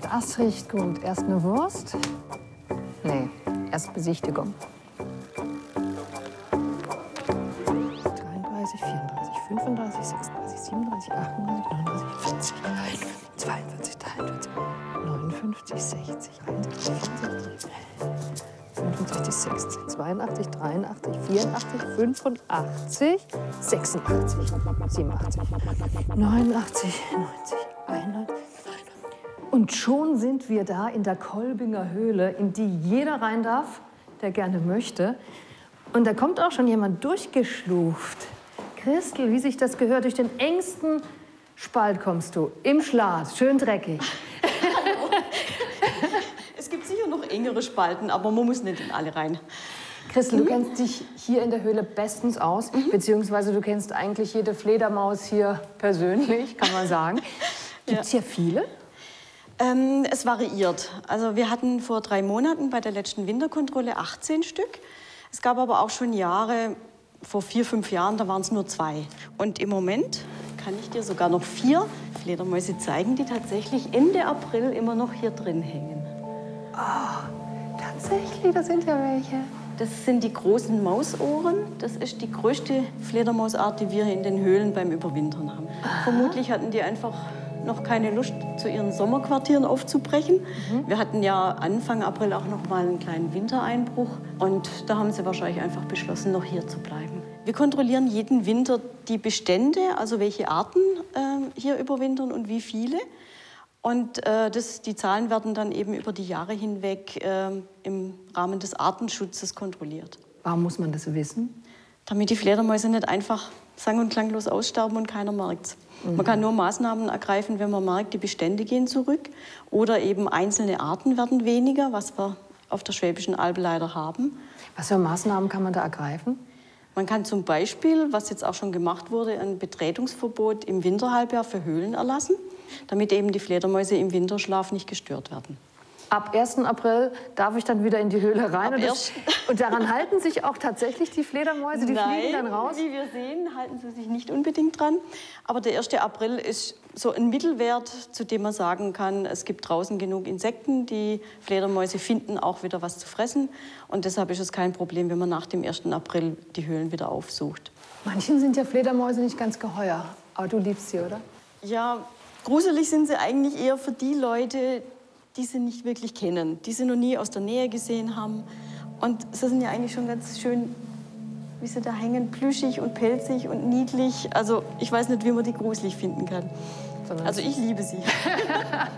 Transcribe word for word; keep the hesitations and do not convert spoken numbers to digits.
Das riecht gut. Erst eine Wurst. Nee, erst Besichtigung. dreiunddreißig, vierunddreißig, fünfunddreißig, sechsunddreißig, siebenunddreißig, achtunddreißig, neununddreißig, vierzig, einundvierzig, zweiundvierzig, dreiundvierzig, neunundfünfzig, sechzig, einundsechzig, vierundsechzig, fünfundsechzig, sechzig, zweiundachtzig, dreiundachtzig, vierundachtzig, fünfundachtzig, sechsundachtzig, siebenundachtzig, neunundachtzig, neunzig, hundert. Und schon sind wir da in der Kolbinger Höhle, in die jeder rein darf, der gerne möchte. Und da kommt auch schon jemand durchgeschluft. Christel, wie sich das gehört, durch den engsten Spalt kommst du, im Schlaf, schön dreckig. Es gibt sicher noch engere Spalten, aber man muss nicht in alle rein. Christel, mhm. du kennst dich hier in der Höhle bestens aus, mhm. beziehungsweise du kennst eigentlich jede Fledermaus hier persönlich, kann man sagen. Gibt es ja. hier viele? Ähm, es variiert. Also wir hatten vor drei Monaten bei der letzten Winterkontrolle achtzehn Stück. Es gab aber auch schon Jahre, vor vier, fünf Jahren, da waren es nur zwei. Und im Moment kann ich dir sogar noch vier Fledermäuse zeigen, die tatsächlich Ende April immer noch hier drin hängen. Oh, tatsächlich, da sind ja welche. Das sind die großen Mausohren. Das ist die größte Fledermausart, die wir in den Höhlen beim Überwintern haben. Aha. Vermutlich hatten die einfach noch keine Lust, zu ihren Sommerquartieren aufzubrechen. Mhm. Wir hatten ja Anfang April auch noch mal einen kleinen Wintereinbruch. Und da haben sie wahrscheinlich einfach beschlossen, noch hier zu bleiben. Wir kontrollieren jeden Winter die Bestände, also welche Arten äh, hier überwintern und wie viele. Und äh, das, die Zahlen werden dann eben über die Jahre hinweg äh, im Rahmen des Artenschutzes kontrolliert. Warum muss man das wissen? Damit die Fledermäuse nicht einfach sang- und klanglos aussterben und keiner merkt's. Mhm. Man kann nur Maßnahmen ergreifen, wenn man merkt, die Bestände gehen zurück oder eben einzelne Arten werden weniger, was wir auf der Schwäbischen Alb leider haben. Was für Maßnahmen kann man da ergreifen? Man kann zum Beispiel, was jetzt auch schon gemacht wurde, ein Betretungsverbot im Winterhalbjahr für Höhlen erlassen, damit eben die Fledermäuse im Winterschlaf nicht gestört werden. Ab ersten April darf ich dann wieder in die Höhle rein. Und, das, und daran halten sich auch tatsächlich die Fledermäuse, die Nein, fliegen dann raus? Wie wir sehen, halten sie sich nicht unbedingt dran. Aber der erste April ist so ein Mittelwert, zu dem man sagen kann, es gibt draußen genug Insekten. Die Fledermäuse finden auch wieder was zu fressen. Und deshalb ist es kein Problem, wenn man nach dem ersten April die Höhlen wieder aufsucht. Manchen sind ja Fledermäuse nicht ganz geheuer. Aber du liebst sie, oder? Ja, gruselig sind sie eigentlich eher für die Leute, die sie nicht wirklich kennen, die sie noch nie aus der Nähe gesehen haben. Und sie sind ja eigentlich schon ganz schön, wie sie da hängen, plüschig und pelzig und niedlich. Also ich weiß nicht, wie man die gruselig finden kann. Also ich liebe sie.